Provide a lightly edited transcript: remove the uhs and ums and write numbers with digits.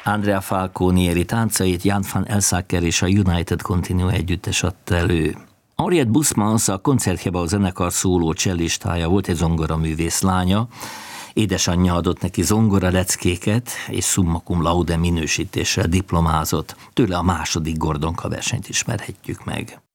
Andrea Falconieri táncait Jan van Elsacker és a United Continuo együttes adta elő. Henriette Bussmann a Konzertgebouw zenekar szóló cellistája volt, egy zongoraművész lánya. Édesanyja adott neki zongora leckéket, és summa cum laude minősítéssel diplomázott. Tőle a második Gordonka versenyt ismerhetjük meg.